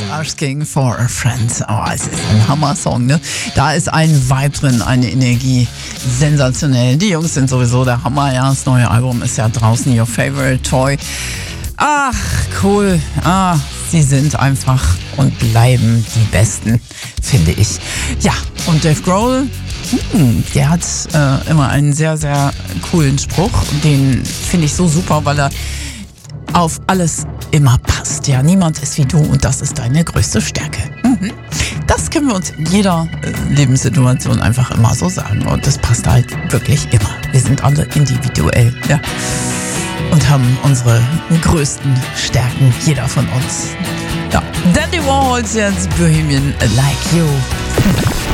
Asking for a Friend. Oh, es ist ein Hammer-Song, ne? Da ist ein Vibe drin, eine Energie. Sensationell. Die Jungs sind sowieso der Hammer, ja. Das neue Album ist ja draußen, Your Favorite Toy. Ach, cool. Sie sind einfach und bleiben die Besten, finde ich. Ja, und Dave Grohl, der hat immer einen sehr, sehr coolen Spruch. Den finde ich so super, weil er auf alles immer passt. Ja, niemand ist wie du und das ist deine größte Stärke. Das können wir uns in jeder Lebenssituation einfach immer so sagen. Und das passt halt wirklich immer. Wir sind alle individuell, ja. Und haben unsere größten Stärken, jeder von uns. Ja, Dandy Warhols jetzt Bohemian Like You.